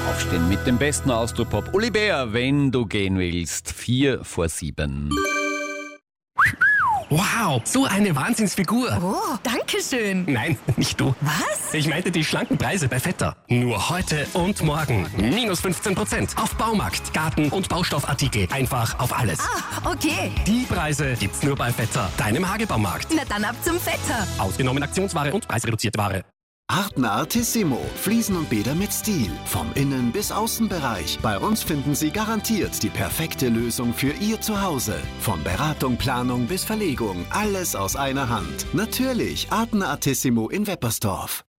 Aufstehen mit dem besten Austropop. Uli Bär, wenn du gehen willst. 7:45. Wow, so eine Wahnsinnsfigur. Oh, danke schön. Nein, nicht du. Was? Ich meinte die schlanken Preise bei Vetter. Nur heute und morgen. Minus 15% auf Baumarkt, Garten- und Baustoffartikel. Einfach auf alles. Ah, okay. Die Preise gibt's nur bei Vetter, deinem Hagebaumarkt. Na dann ab zum Vetter. Ausgenommen Aktionsware und preisreduzierte Ware. Artner Artissimo. Fliesen und Bäder mit Stil. Vom Innen- bis Außenbereich. Bei uns finden Sie garantiert die perfekte Lösung für Ihr Zuhause. Von Beratung, Planung bis Verlegung. Alles aus einer Hand. Natürlich Artner Artissimo in Weppersdorf.